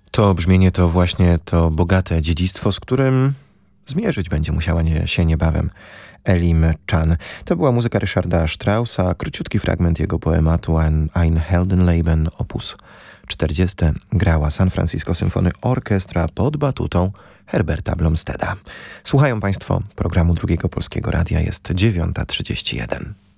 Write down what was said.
To brzmienie to właśnie to bogate dziedzictwo, z którym zmierzyć będzie musiała się niebawem Elim Chan. To była muzyka Ryszarda Straussa, króciutki fragment jego poematu Ein Heldenleben op. 40. grała San Francisco Symphony Orchestra pod batutą Herberta Blomsteeda. Słuchają Państwo programu Drugiego Polskiego Radia, jest 9:31.